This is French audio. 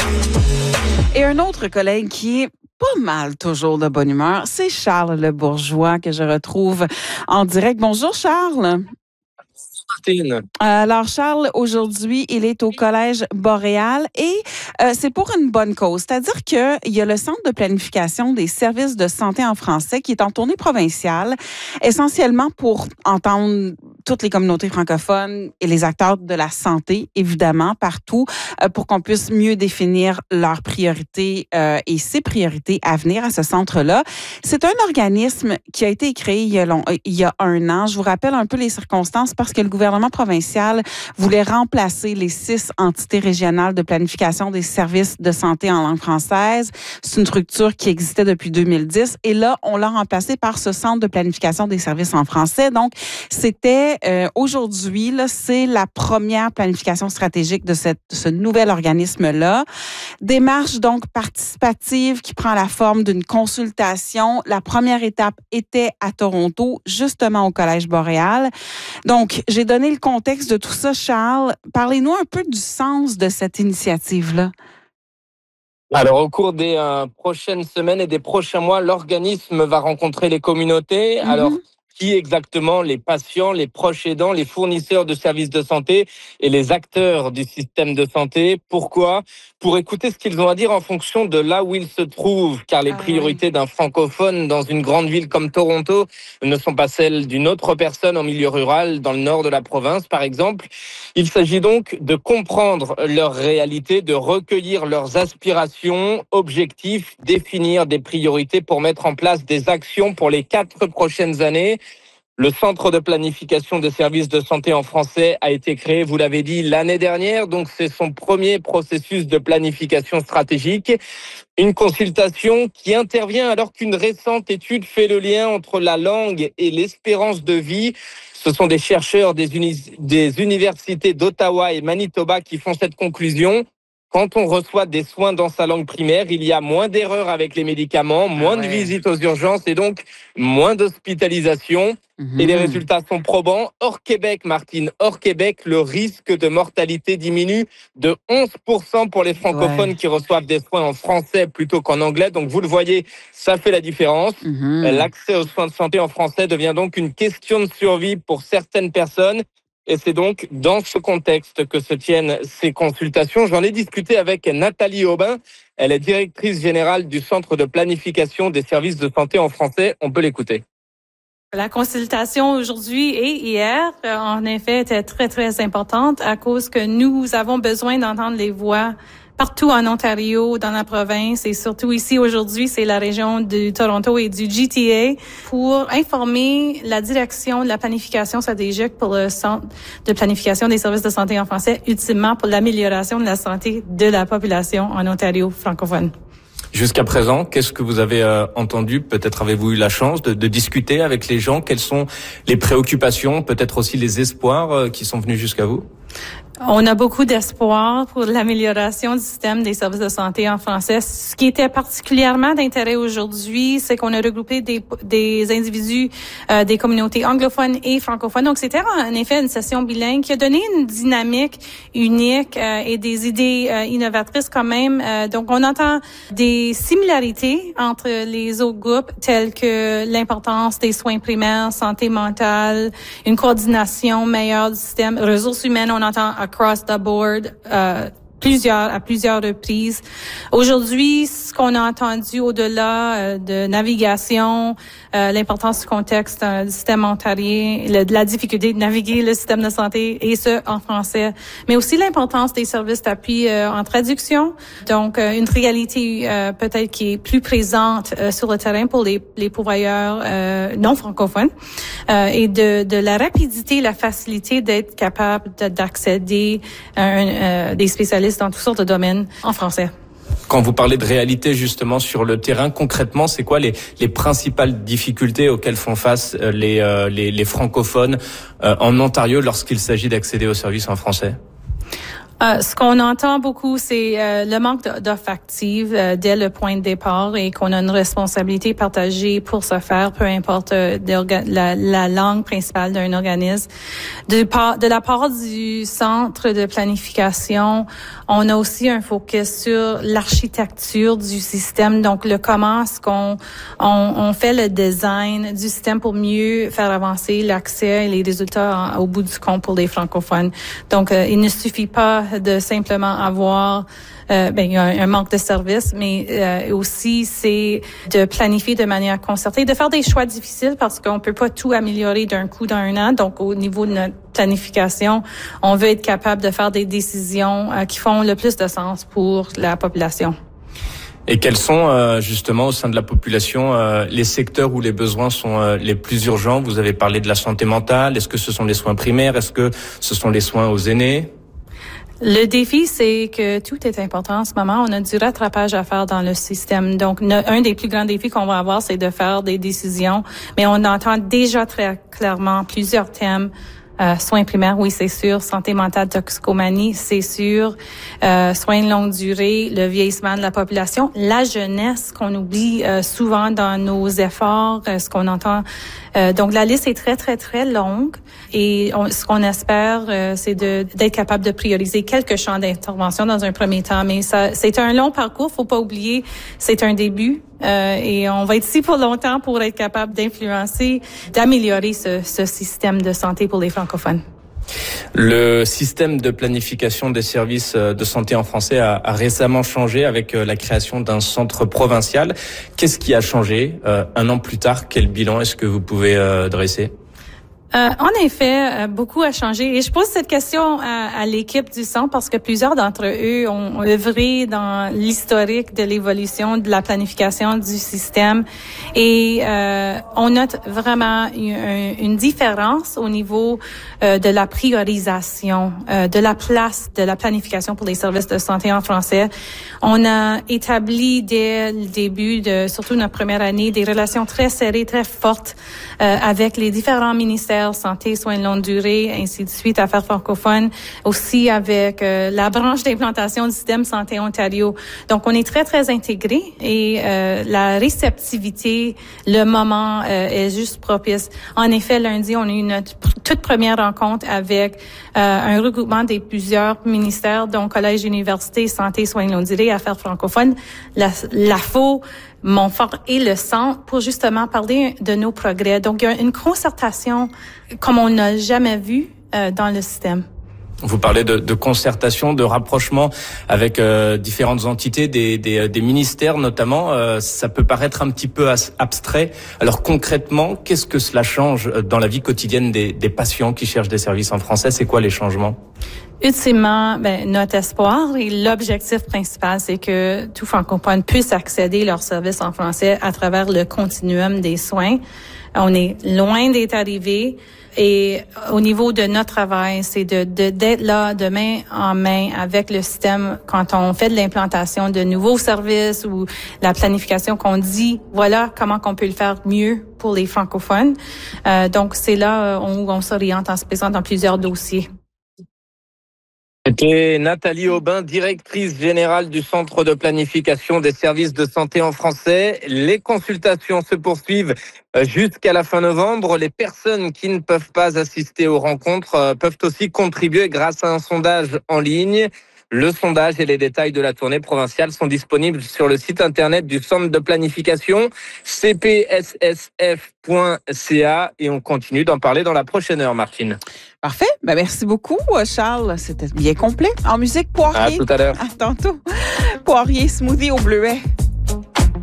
Et un autre collègue qui est pas mal toujours de bonne humeur, c'est Charles Le Bourgeois que je retrouve en direct. Bonjour Charles. Alors Charles, aujourd'hui, il est au Collège Boréal et c'est pour une bonne cause. C'est-à-dire qu'il y a le Centre de planification des services de santé en français qui est en tournée provinciale, essentiellement pour entendre toutes les communautés francophones et les acteurs de la santé, évidemment, partout, pour qu'on puisse mieux définir leurs priorités et ses priorités à venir à ce centre-là. C'est un organisme qui a été créé il y a 1 an. Je vous rappelle un peu les circonstances parce que le gouvernement provincial voulait remplacer les 6 entités régionales de planification des services de santé en langue française. C'est une structure qui existait depuis 2010 et là, on l'a remplacé par ce Centre de planification des services en français. Donc, c'était aujourd'hui, là, c'est la première planification stratégique de ce nouvel organisme-là. Démarche donc participative qui prend la forme d'une consultation. La première étape était à Toronto, justement au Collège Boréal. Donc, j'ai donné le contexte de tout ça, Charles. Parlez-nous un peu du sens de cette initiative-là. Alors, au cours des prochaines semaines et des prochains mois, l'organisme va rencontrer les communautés. Alors, qui exactement? Les patients, les proches aidants, les fournisseurs de services de santé et les acteurs du système de santé. Pourquoi? Pour écouter ce qu'ils ont à dire en fonction de là où ils se trouvent, car les priorités d'un francophone dans une grande ville comme Toronto ne sont pas celles d'une autre personne en milieu rural, dans le nord de la province, par exemple. Il s'agit donc de comprendre leur réalité, de recueillir leurs aspirations, objectifs, définir des priorités pour mettre en place des actions pour les 4 prochaines années. Le Centre de planification des services de santé en français a été créé, vous l'avez dit, l'année dernière. Donc, c'est son premier processus de planification stratégique. Une consultation qui intervient alors qu'une récente étude fait le lien entre la langue et l'espérance de vie. Ce sont des chercheurs des universités d'Ottawa et Manitoba qui font cette conclusion. Quand on reçoit des soins dans sa langue primaire, il y a moins d'erreurs avec les médicaments, moins de visites aux urgences et donc moins d'hospitalisation. Et les résultats sont probants. Hors Québec, Martine, hors Québec, le risque de mortalité diminue de 11% pour les francophones qui reçoivent des soins en français plutôt qu'en anglais. Donc vous le voyez, ça fait la différence. L'accès aux soins de santé en français devient donc une question de survie pour certaines personnes. Et c'est donc dans ce contexte que se tiennent ces consultations. J'en ai discuté avec Nathalie Aubin. Elle est directrice générale du Centre de planification des services de santé en français. On peut l'écouter. La consultation aujourd'hui et hier, en effet, était très, très importante à cause que nous avons besoin d'entendre les voix partout en Ontario, dans la province et surtout ici aujourd'hui, c'est la région du Toronto et du GTA pour informer la direction de la planification stratégique pour le Centre de planification des services de santé en français, ultimement pour l'amélioration de la santé de la population en Ontario francophone. Jusqu'à présent, qu'est-ce que vous avez entendu? Peut-être avez-vous eu la chance de discuter avec les gens? Quelles sont les préoccupations, peut-être aussi les espoirs qui sont venus jusqu'à vous? On a beaucoup d'espoir pour l'amélioration du système des services de santé en français. Ce qui était particulièrement d'intérêt aujourd'hui, c'est qu'on a regroupé des individus des communautés anglophones et francophones. Donc, c'était en effet une session bilingue qui a donné une dynamique unique et des idées innovatrices quand même. Donc, on entend des similarités entre les autres groupes tels que l'importance des soins primaires, santé mentale, une coordination meilleure du système, ressources humaines, on entend across the board, à plusieurs reprises. Aujourd'hui, ce qu'on a entendu au-delà de navigation, l'importance du contexte du système ontarien, la difficulté de naviguer le système de santé, et ce, en français, mais aussi l'importance des services d'appui en traduction. Donc, une réalité peut-être qui est plus présente sur le terrain pour les pourvoyeurs non francophones et de la rapidité, la facilité d'être capable d'accéder à des spécialistes dans toutes sortes de domaines en français. Quand vous parlez de réalité justement sur le terrain, concrètement, c'est quoi les principales difficultés auxquelles font face les francophones en Ontario lorsqu'il s'agit d'accéder aux services en français? Ce qu'on entend beaucoup, c'est le manque d'offres actives dès le point de départ et qu'on a une responsabilité partagée pour ce faire, peu importe la langue principale d'un organisme. De la part du centre de planification, on a aussi un focus sur l'architecture du système, donc le comment est-ce qu'on fait le design du système pour mieux faire avancer l'accès et les résultats au bout du compte pour les francophones. Donc, il ne suffit pas de simplement avoir il y a un manque de services, mais aussi c'est de planifier de manière concertée, de faire des choix difficiles parce qu'on peut pas tout améliorer d'un coup dans un an. Donc, au niveau de notre planification, on veut être capable de faire des décisions qui font le plus de sens pour la population. Et quels sont justement au sein de la population les secteurs où les besoins sont les plus urgents? Vous avez parlé de la santé mentale. Est-ce que ce sont les soins primaires? Est-ce que ce sont les soins aux aînés? Le défi, c'est que tout est important en ce moment. On a du rattrapage à faire dans le système. Donc, un des plus grands défis qu'on va avoir, c'est de faire des décisions. Mais on entend déjà très clairement plusieurs thèmes. Soins primaires, oui, c'est sûr. Santé mentale, toxicomanie, c'est sûr. Soins de longue durée, le vieillissement de la population, la jeunesse qu'on oublie souvent dans nos efforts, ce qu'on entend. Donc, la liste est très, très, très longue. Et ce qu'on espère, c'est d'être capable de prioriser quelques champs d'intervention dans un premier temps. Mais c'est un long parcours. Faut pas oublier, c'est un début. Et on va être ici pour longtemps pour être capable d'influencer, d'améliorer ce système de santé pour les francophones. Le système de planification des services de santé en français a récemment changé avec la création d'un centre provincial. Qu'est-ce qui a changé 1 an plus tard? Quel bilan est-ce que vous pouvez dresser? En effet, beaucoup a changé. Et je pose cette question à l'équipe du centre parce que plusieurs d'entre eux ont œuvré dans l'historique de l'évolution de la planification du système. Et on note vraiment une différence au niveau de la priorisation, de la place de la planification pour les services de santé en français. On a établi dès le début surtout notre première année, des relations très serrées, très fortes avec les différents ministères santé, soins de longue durée, ainsi de suite, affaires francophones, aussi avec la branche d'implantation du système Santé Ontario. Donc, on est très, très intégrés et la réceptivité, le moment est juste propice. En effet, lundi, on a eu notre toute première rencontre avec un regroupement des plusieurs ministères, dont Collège, Université, Santé, soins de longue durée, affaires francophones, l'AFO, Montfort et le centre pour justement parler de nos progrès. Donc, il y a une concertation comme on n'a jamais vu dans le système. Vous parlez de concertation, de rapprochement avec différentes entités, des ministères notamment. Ça peut paraître un petit peu abstrait. Alors concrètement, qu'est-ce que cela change dans la vie quotidienne des patients qui cherchent des services en français? C'est quoi les changements? Ultimement, notre espoir et l'objectif principal, c'est que tout francophone puisse accéder à leurs services en français à travers le continuum des soins. On est loin d'être arrivé. Et au niveau de notre travail, c'est d'être là de main en main avec le système quand on fait de l'implantation de nouveaux services ou la planification qu'on dit, voilà comment qu'on peut le faire mieux pour les francophones. Donc, c'est là où on s'oriente en se présente dans plusieurs dossiers. C'était Nathalie Aubin, directrice générale du Centre de planification des services de santé en français. Les consultations se poursuivent jusqu'à la fin novembre. Les personnes qui ne peuvent pas assister aux rencontres peuvent aussi contribuer grâce à un sondage en ligne. Le sondage et les détails de la tournée provinciale sont disponibles sur le site internet du Centre de planification, cpssf.ca. Et on continue d'en parler dans la prochaine heure, Martine. Parfait. Merci beaucoup, Charles. C'était bien complet. En musique, Poirier. À tout à l'heure. À tantôt. Poirier, smoothie au bleuet.